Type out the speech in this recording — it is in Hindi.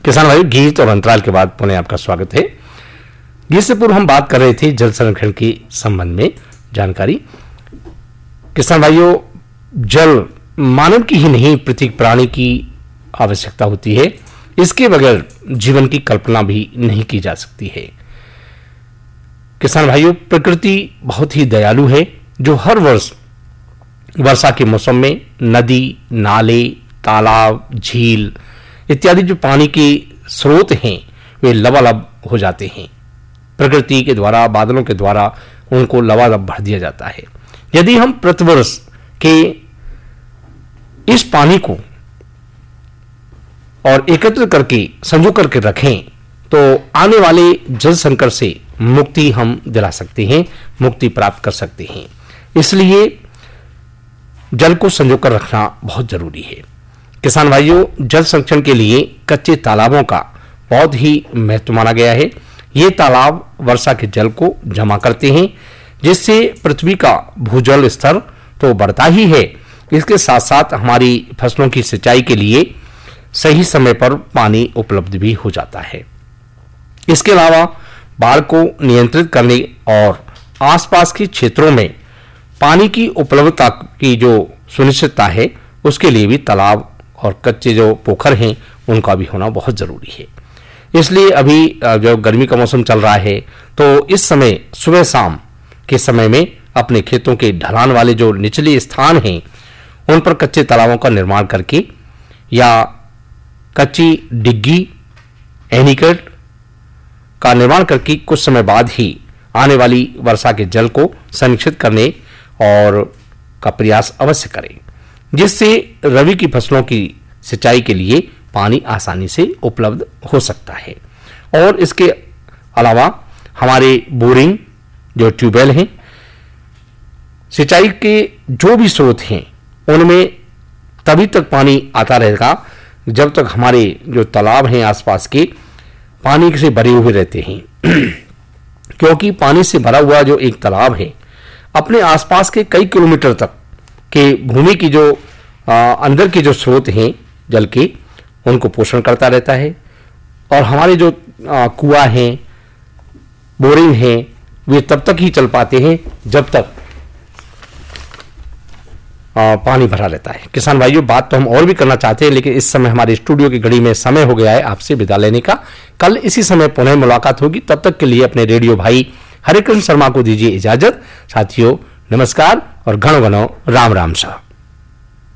किसान भाई, गीत और अंतराल के बाद पुनः आपका स्वागत है। गीत से पूर्व हम बात कर रहे थे जल संरक्षण के संबंध में जानकारी। किसान भाइयों, जल मानव की ही नहीं प्रत्येक प्राणी की आवश्यकता होती है। इसके बगैर जीवन की कल्पना भी नहीं की जा सकती है। किसान भाइयों, प्रकृति बहुत ही दयालु है जो हर वर्ष वर्षा के मौसम में नदी, नाले, तालाब, झील इत्यादि जो पानी के स्रोत हैं वे लबालब हो जाते हैं। प्रकृति के द्वारा, बादलों के द्वारा उनको लबालब भर दिया जाता है। यदि हम प्रतिवर्ष के इस पानी को और एकत्र करके संजो करके रखें तो आने वाले जल संकट से मुक्ति हम दिला सकते हैं, मुक्ति प्राप्त कर सकते हैं। इसलिए जल को संजो कर रखना बहुत जरूरी है। किसान भाइयों, जल संरक्षण के लिए कच्चे तालाबों का बहुत ही महत्व माना गया है। ये तालाब वर्षा के जल को जमा करते हैं, जिससे पृथ्वी का भूजल स्तर तो बढ़ता ही है, इसके साथ साथ हमारी फसलों की सिंचाई के लिए सही समय पर पानी उपलब्ध भी हो जाता है। इसके अलावा बाढ़ को नियंत्रित करने और आसपास के क्षेत्रों में पानी की उपलब्धता की जो सुनिश्चितता है, उसके लिए भी तालाब और कच्चे जो पोखर हैं उनका भी होना बहुत जरूरी है। इसलिए अभी जो गर्मी का मौसम चल रहा है तो इस समय सुबह शाम के समय में अपने खेतों के ढलान वाले जो निचले स्थान हैं उन पर कच्चे तालाबों का निर्माण करके या कच्ची डिग्गी, एनीकट का निर्माण करके कुछ समय बाद ही आने वाली वर्षा के जल को संरक्षित करने और का प्रयास अवश्य करें, जिससे रबी की फसलों की सिंचाई के लिए पानी आसानी से उपलब्ध हो सकता है। और इसके अलावा हमारे बोरिंग, जो ट्यूबवेल हैं, सिंचाई के जो भी स्रोत हैं उनमें तभी तक पानी आता रहेगा जब तक हमारे जो तालाब हैं आसपास के पानी से भरे हुए रहते हैं। क्योंकि पानी से भरा हुआ जो एक तालाब है अपने आसपास के कई किलोमीटर तक के भूमि की जो अंदर के जो स्रोत हैं जल के उनको पोषण करता रहता है। और हमारे जो कुआं हैं, बोरिंग हैं, वे तब तक ही चल पाते हैं जब तक पानी भरा रहता है। किसान भाइयों, बात तो हम और भी करना चाहते हैं, लेकिन इस समय हमारे स्टूडियो की घड़ी में समय हो गया है आपसे विदा लेने का। कल इसी समय पुनः मुलाकात होगी। तब तक के लिए अपने रेडियो भाई हरिकृष्ण शर्मा को दीजिए इजाजत। साथियों, नमस्कार और घणो घणो राम राम सा।